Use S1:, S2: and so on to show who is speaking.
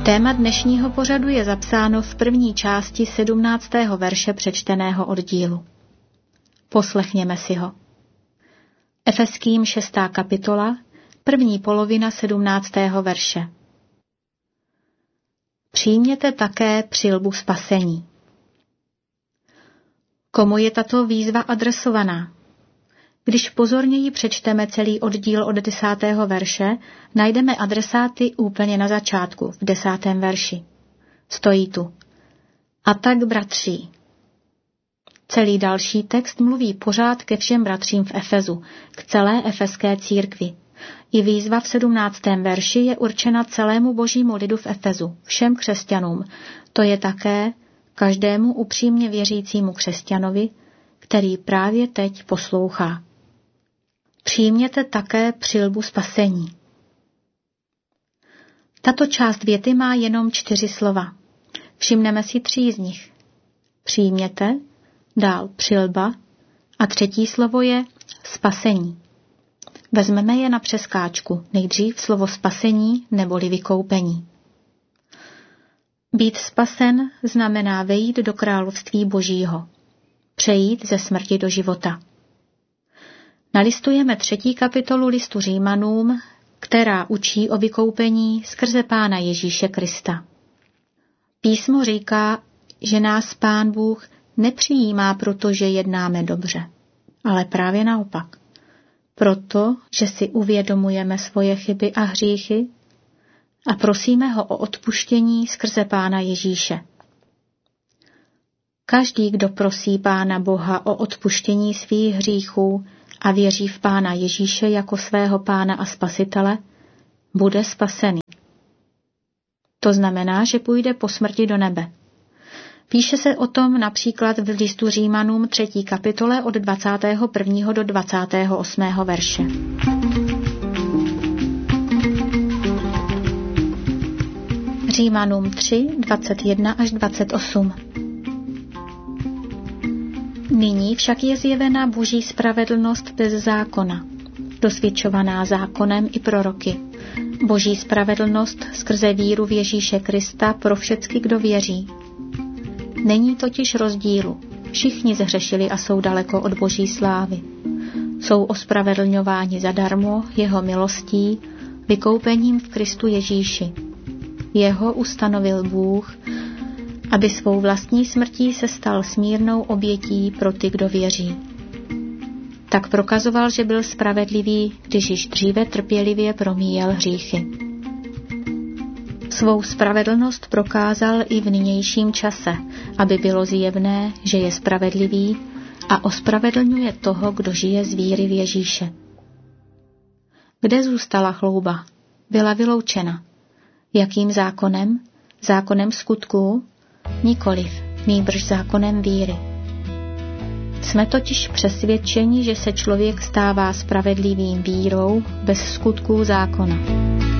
S1: Téma dnešního pořadu je zapsáno v první části 17. verše přečteného oddílu. Poslechněme si ho. Efeským 6. kapitola, první polovina 17. verše. Přijměte také přilbu spasení. Komu je tato výzva adresovaná? Když pozorněji přečteme celý oddíl od 10. verše, najdeme adresáty úplně na začátku, v 10. verši. Stojí tu. A tak, bratří. Celý další text mluví pořád ke všem bratřím v Efezu, k celé efeské církvi. I výzva v 17. verši je určena celému božímu lidu v Efezu, všem křesťanům. To je také každému upřímně věřícímu křesťanovi, který právě teď poslouchá. Přijměte také přilbu spasení. Tato část věty má jenom 4 slova. Všimneme si 3 z nich. Přijměte, dál přilba a 3. slovo je spasení. Vezmeme je na přeskáčku, nejdřív slovo spasení neboli vykoupení. Být spasen znamená vejít do království Božího, přejít ze smrti do života. Nalistujeme 3. kapitolu listu Římanům, která učí o vykoupení skrze Pána Ježíše Krista. Písmo říká, že nás Pán Bůh nepřijímá proto, že jednáme dobře, ale právě naopak. Proto, že si uvědomujeme svoje chyby a hříchy a prosíme ho o odpuštění skrze Pána Ježíše. Každý, kdo prosí Pána Boha o odpuštění svých hříchů a věří v Pána Ježíše jako svého Pána a Spasitele, bude spasený. To znamená, že půjde po smrti do nebe. Píše se o tom například v listu Římanům 3. kapitole od 21. do 28. verše. Římanům 3, 21 až 28. Nyní však je zjevena Boží spravedlnost bez zákona, dosvědčovaná zákonem i proroky. Boží spravedlnost skrze víru v Ježíše Krista pro všecky, kdo věří. Není totiž rozdílu. Všichni zhřešili a jsou daleko od Boží slávy. Jsou ospravedlňováni zadarmo jeho milostí, vykoupením v Kristu Ježíši. Jeho ustanovil Bůh, aby svou vlastní smrtí se stal smírnou obětí pro ty, kdo věří. Tak prokazoval, že byl spravedlivý, když již dříve trpělivě promíjel hříchy. Svou spravedlnost prokázal i v nynějším čase, aby bylo zjevné, že je spravedlivý a ospravedlňuje toho, kdo žije z víry v Ježíše. Kde zůstala chlouba? Byla vyloučena. Jakým zákonem? Zákonem skutků? Nikoliv, nýbrž zákonem víry. Jsme totiž přesvědčeni, že se člověk stává spravedlivým vírou bez skutků zákona.